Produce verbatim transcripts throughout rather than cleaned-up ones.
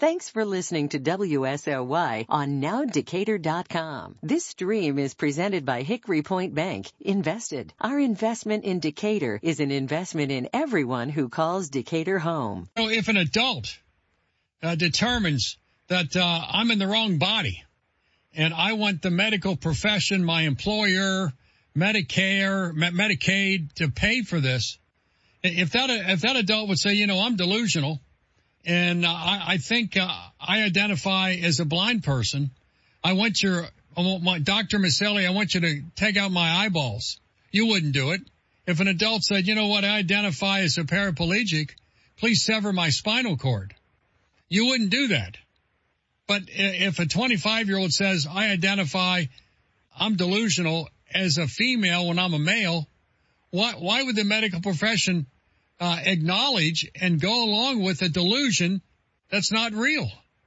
Thanks for listening to W S L Y on now decatur dot com. This stream is presented by Hickory Point Bank. Invested. Our investment in Decatur is an investment in everyone who calls Decatur home. So if an adult uh, determines that uh, I'm in the wrong body and I want the medical profession, my employer, Medicare, Medicaid to pay for this, if that if that adult would say, you know, I'm delusional, and uh, I, I think uh, I identify as a blind person, I want your, I want my, Doctor Maselli, I want you to take out my eyeballs. You wouldn't do it. If an adult said, you know what, I identify as a paraplegic, please sever my spinal cord. You wouldn't do that. But if a twenty-five-year-old says, I identify, I'm delusional as a female when I'm a male, why, why would the medical profession uh, acknowledge and go along with a delusion that's not real?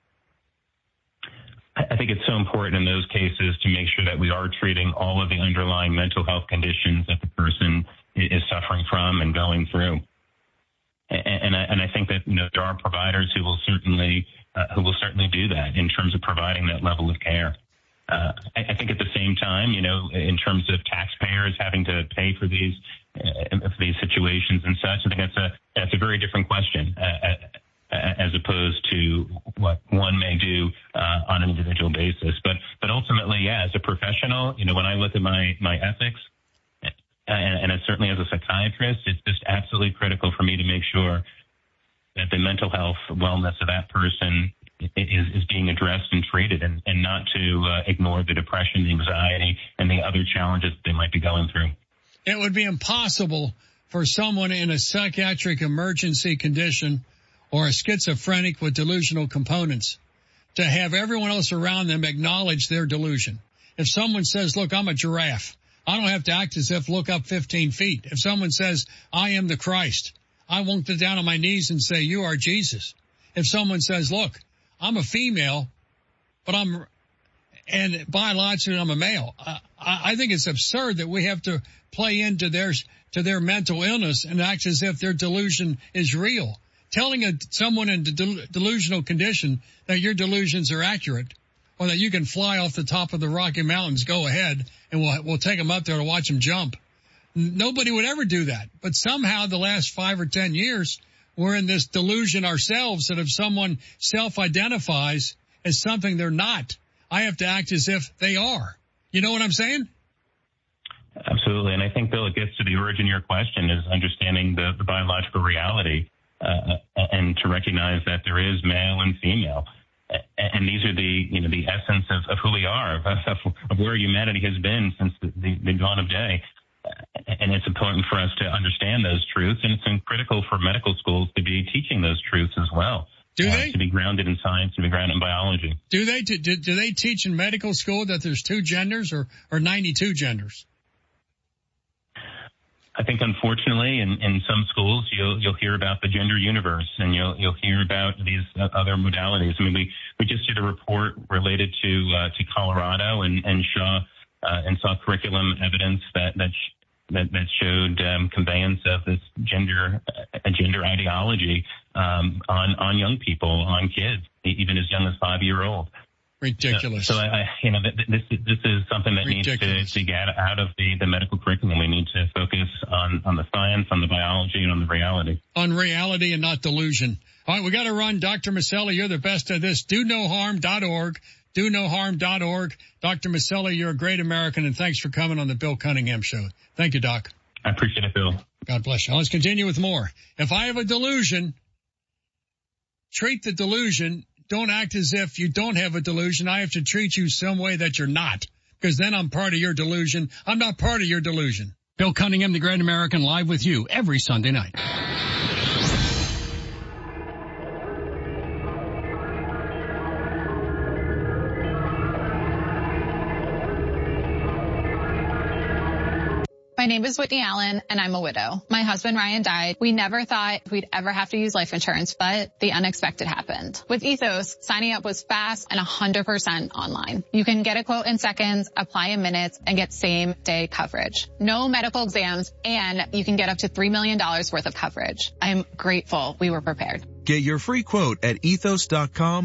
I think it's so important in those cases to make sure that we are treating all of the underlying mental health conditions that the person is suffering from and going through. And, and, I, and I think that, you know, there are providers who will certainly uh, who will certainly do that in terms of providing that level of care. Uh, I, I think at the same time, you know, in terms of taxpayers having to pay for these uh, for these situations and such, I think that's a that's a very different question uh, as opposed to what one may do uh, on an individual basis. But but ultimately, yeah, as a professional, you know, when I look at my my ethics, and, and certainly as a psychiatrist, it's just absolutely critical for me to make sure that the mental health wellness of that person is, is being addressed and treated, and, and not to uh, ignore the depression, the anxiety, and the other challenges they might be going through. It would be impossible for someone in a psychiatric emergency condition or a schizophrenic with delusional components to have everyone else around them acknowledge their delusion. If someone says, look, I'm a giraffe, I don't have to act as if look up fifteen feet. If someone says, I am the Christ, I won't get down on my knees and say, you are Jesus. If someone says, look, I'm a female, but I'm, and biologically I'm a male. I, I think it's absurd that we have to play into their, to their mental illness and act as if their delusion is real. Telling a, someone in a del- delusional condition that your delusions are accurate, or that you can fly off the top of the Rocky Mountains, go ahead, and we'll, we'll take them up there to watch them jump. Nobody would ever do that. But somehow the last five or ten years, we're in this delusion ourselves that if someone self-identifies as something they're not, I have to act as if they are. You know what I'm saying? Absolutely. And I think, Bill, it gets to the origin of your question is understanding the, the biological reality uh, and to recognize that there is male and female. And these are the, you know, the essence of, of who we are, of, of where humanity has been since the, the, the dawn of day. And it's important for us to understand those truths, and it's critical for medical schools to be teaching those truths as well. Do uh, they? To be grounded in science, to be grounded in biology. Do they? Do, do, do they teach in medical school that there's two genders or, or ninety-two genders? I think, unfortunately, in, in some schools, you'll you'll hear about the gender universe, and you'll you'll hear about these other modalities. I mean, we, we just did a report related to uh, to Colorado, and and saw uh, and saw curriculum evidence that that sh- that, that showed um, conveyance of this gender uh, gender ideology um, on on young people, on kids, even as young as five year old. Ridiculous. So, so I, you know, this this is something that Ridiculous. needs to, to get out of the, the medical curriculum. We need to focus on, on the science, on the biology, and on the reality. On reality and not delusion. All right, we got to run. Doctor Maselli, you're the best at this. do no harm dot org. do no harm dot org. Doctor Maselli, you're a great American, and thanks for coming on the Bill Cunningham Show. Thank you, Doc. I appreciate it, Bill. God bless you. Let's continue with more. If I have a delusion, treat the delusion. Don't act as if you don't have a delusion. I have to treat you some way that you're not, because then I'm part of your delusion. I'm not part of your delusion. Bill Cunningham, the Great American, live with you every Sunday night. My name is Whitney Allen, and I'm a widow. My husband, Ryan, died. We never thought we'd ever have to use life insurance, but the unexpected happened. With Ethos, signing up was fast and one hundred percent online. You can get a quote in seconds, apply in minutes, and get same-day coverage. No medical exams, and you can get up to three million dollars worth of coverage. I'm grateful we were prepared. Get your free quote at ethos dot com.